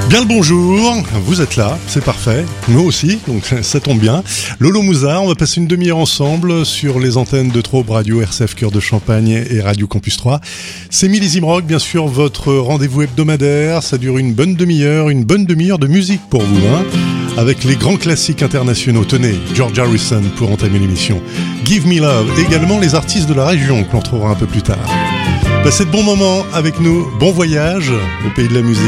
Bien le bonjour, vous êtes là, c'est parfait, nous aussi, donc ça tombe bien. Lolo Mouza, on va passer une demi-heure ensemble sur les antennes de Trobe Radio, RCF Cœur de Champagne et Radio Campus 3. C'est Millésime Rock, bien sûr, votre rendez-vous hebdomadaire, ça dure une bonne demi-heure de musique pour vous, avec les grands classiques internationaux. Tenez, George Harrison pour entamer l'émission. Give Me Love, également les artistes de la région que l'on trouvera un peu plus tard. Passez de bons moments avec nous, bon voyage au pays de la musique.